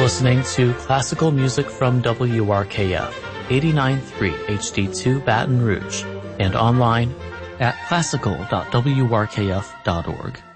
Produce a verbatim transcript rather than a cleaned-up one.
listening to classical music from W R K F, eighty-nine point three H D two Baton Rouge, and online at classical dot w r k f dot org.